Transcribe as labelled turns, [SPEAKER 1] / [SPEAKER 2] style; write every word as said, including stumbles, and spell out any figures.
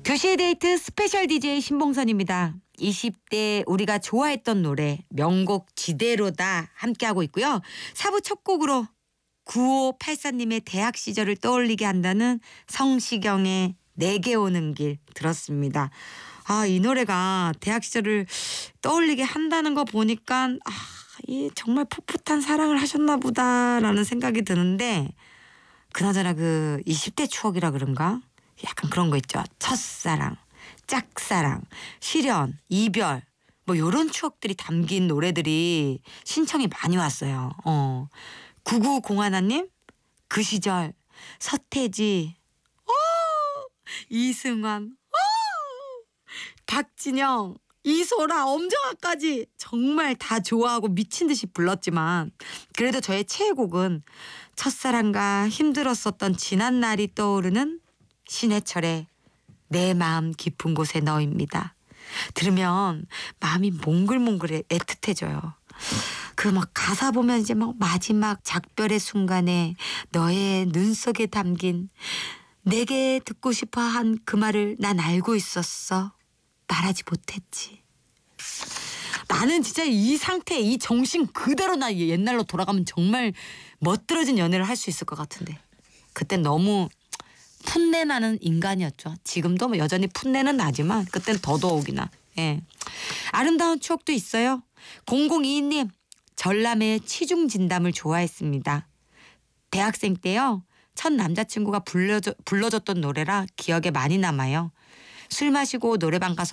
[SPEAKER 1] 교시의 데이트 스페셜 디제이 신봉선입니다. 이십 대 우리가 좋아했던 노래 명곡 지대로다 함께하고 있고요. 사 부 첫 곡으로 구오팔사님의 대학 시절을 떠올리게 한다는 성시경의 내게 오는 길 들었습니다. 아, 이 노래가 대학 시절을 떠올리게 한다는 거 보니까 아, 이 정말 풋풋한 사랑을 하셨나 보다라는 생각이 드는데, 그나저나 그 이십 대 추억이라 그런가? 약간 그런 거 있죠. 첫사랑, 짝사랑, 실연, 이별 뭐 이런 추억들이 담긴 노래들이 신청이 많이 왔어요. 어. 구구공하나님 그 시절 서태지, 오! 이승환, 오! 박진영, 이소라, 엄정화까지 정말 다 좋아하고 미친 듯이 불렀지만, 그래도 저의 최애곡은 첫사랑과 힘들었었던 지난 날이 떠오르는 신해철의 내 마음 깊은 곳에 너입니다. 들으면 마음이 몽글몽글해 애틋해져요. 그 막 가사 보면 이제 막 마지막 작별의 순간에 너의 눈 속에 담긴 내게 듣고 싶어 한 그 말을 난 알고 있었어. 말하지 못했지. 나는 진짜 이 상태, 이 정신 그대로 나 옛날로 돌아가면 정말 멋들어진 연애를 할 수 있을 것 같은데, 그땐 너무 풋내 나는 인간이었죠. 지금도 뭐 여전히 풋내는 나지만 그땐 더더욱이나. 예. 아름다운 추억도 있어요. 공공이이님 전람의 치중 진담을 좋아했습니다. 대학생 때요. 첫 남자친구가 불러줘, 불러줬던 노래라 기억에 많이 남아요. 술 마시고 노래방 가서